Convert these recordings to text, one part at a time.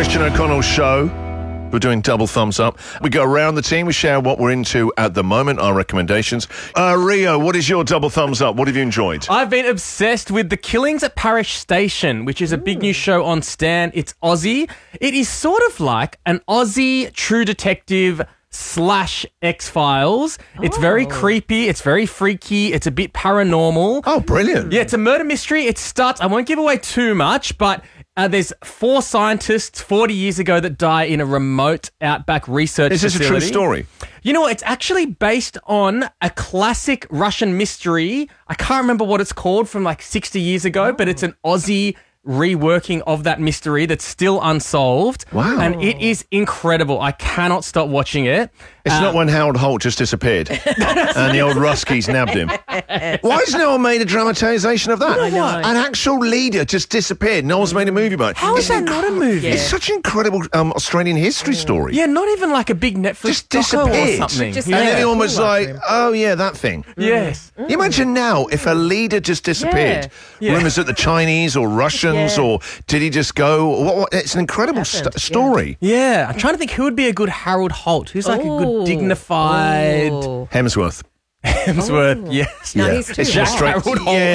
Christian O'Connell Show. We're doing double thumbs up. We go around the team. We share what we're into at the moment, our recommendations. Rio, what is your double thumbs up? What have you enjoyed? I've been obsessed with The Killings at Parish Station, which is a big new show on Stan. It's Aussie. It is sort of like an Aussie True Detective / X-Files. It's very creepy. It's very freaky. It's a bit paranormal. Oh, brilliant. Yeah, it's a murder mystery. It starts, I won't give away too much, but there's 4 scientists 40 years ago that die in a remote outback research Is this facility. a true story? You know what? It's actually based on a classic Russian mystery. I can't remember what it's called from like 60 years ago, but it's an Aussie reworking of that mystery that's still unsolved. Wow. And it is incredible. I cannot stop watching it. It's not when Harold Holt just disappeared and the old Ruskies nabbed him. Why has no one made a dramatisation of that? I know. An actual leader just disappeared. No one's made a movie about it. How is that not a movie? It's such an incredible Australian history story. Yeah, not even like a big Netflix Just doco or disappeared. something. Just- And Yeah. everyone was Cool like, after him. oh, yeah, that thing. Yes. You imagine now if a leader just disappeared. Yeah. Rumours that the Chinese or Russians Yeah. or did he just go? What? It's an incredible Happened, story. Yeah. I'm trying to think who would be a good Harold Holt. Who's like a good dignified Ooh. Hemsworth. Hemsworth. Yes. No, he's too It's Jack just hot. straight. Harold Holt.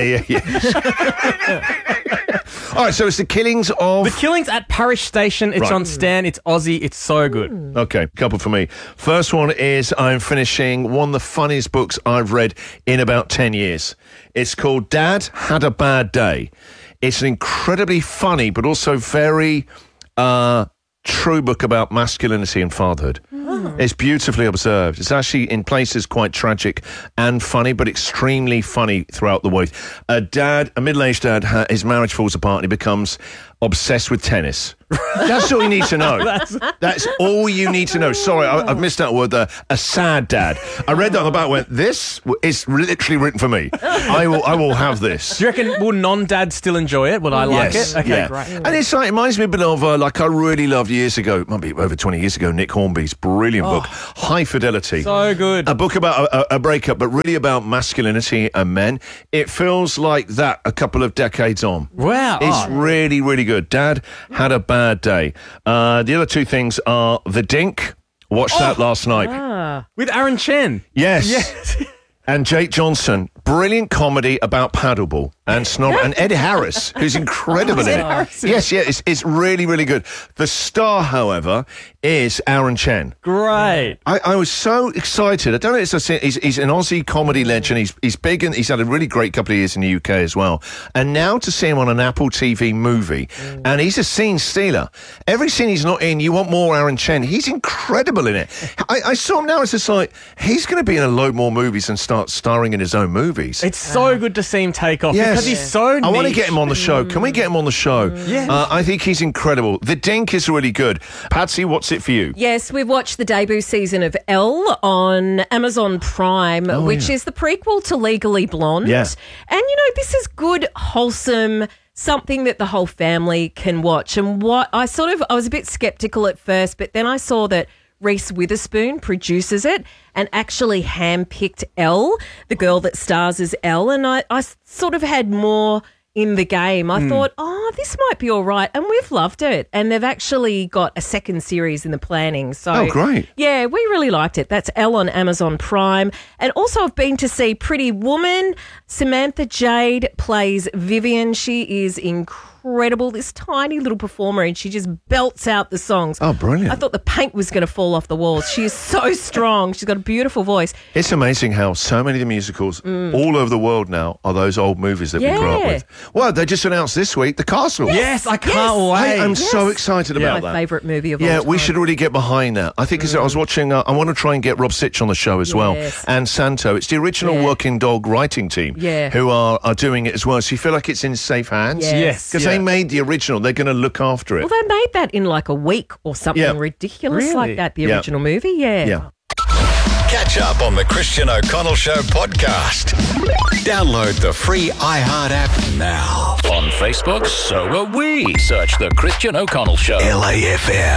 Yeah. All right, so it's the killings of... The Killings at Parish Station. It's Right. on Stan. It's Aussie. It's so good. Okay, couple for me. First one is I'm finishing one of the funniest books I've read in about 10 years. It's called Dad Had a Bad Day. It's an incredibly funny but also very true book about masculinity and fatherhood. It's beautifully observed. It's actually in places quite tragic and funny, but extremely funny throughout the way. A middle-aged dad, his marriage falls apart and he becomes obsessed with tennis. That's all you need to know. That's all you need to know. Sorry, I've missed that word there. A sad dad. I read that on the back and went, this is literally written for me. I will have this. Do you reckon will non-dads still enjoy it? Will I like Yes, it? Okay, yeah. great. And it's like, it reminds me a bit of, like I really loved years ago, it might be over 20 years ago, Nick Hornby's brilliant book, High Fidelity. So good. A book about a breakup, but really about masculinity and men. It feels like that a couple of decades on. Wow. It's really, really good. Dad Had a Bad Day. The other 2 things are The Dink. Watched that last night. With Aaron Chen. Yes. Yes. And Jake Johnson, brilliant comedy about paddleball and and Ed Harris, who's incredible in it. Harris. Yes, yeah, it's really, really good. The star, however, is Aaron Chen. Great. I was so excited. I don't know. He's an Aussie comedy legend. He's big and he's had a really great couple of years in the UK as well. And now to see him on an Apple TV movie, and he's a scene stealer. Every scene he's not in, you want more Aaron Chen. He's incredible in it. I saw him now. It's just like he's going to be in a load more movies and start starring in his own movies. It's so good to see him take off Yes. because he's so I want to niche. get him on the show. Can we get him on the show? Yes. I think he's incredible. The Dink is really good. Patsy, what's it for you? Yes, we've watched the debut season of Elle on Amazon Prime, which is the prequel to Legally Blonde. Yeah. And, you know, this is good, wholesome, something that the whole family can watch. And what I was a bit skeptical at first, but then I saw that Reese Witherspoon produces it and actually handpicked Elle, the girl that stars as Elle. And I sort of had more in the game. I thought, this might be all right. And we've loved it. And they've actually got a second series in the planning. So, Oh, great. Yeah, we really liked it. That's Elle on Amazon Prime. And also I've been to see Pretty Woman. Samantha Jade plays Vivian. She is incredible, this tiny little performer, and she just belts out the songs. Oh, brilliant. I thought the paint was going to fall off the walls. She is so strong. She's got a beautiful voice. It's amazing how so many of the musicals all over the world now are those old movies that we grew up Yeah. with. Well, they just announced this week The Castle. Yes, I can't wait. Hey, I'm so excited about My that. favourite movie of all Yeah, time. we should really get behind that. I think as I was watching, I want to try and get Rob Sitch on the show as well. Yes. And Santo. It's the original Yeah. Working Dog writing team Yeah. who are doing it as well. So you feel like it's in safe hands. Yes. Yes. Because they made the original. They're going to look after it. Well, they made that in like a week or something Yeah. ridiculous Really? like that, the Yeah. original movie. Yeah. Yeah. Catch up on the Christian O'Connell Show podcast. Download the free iHeart app now. On Facebook, so are we. Search The Christian O'Connell Show. LAFM.